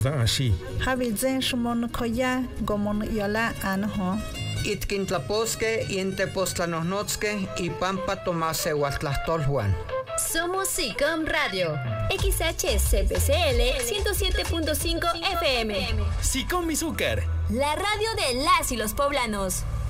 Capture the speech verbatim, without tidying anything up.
Así. Habilzen shumon koya gomon yola anho. Itkintlaposque y entepostlanosnotzque y pampa tomase huatlastolhuan. Somos SICOM Radio, X H C P C L ciento siete punto cinco F M. SICOM Izúcar, la radio de las y los poblanos.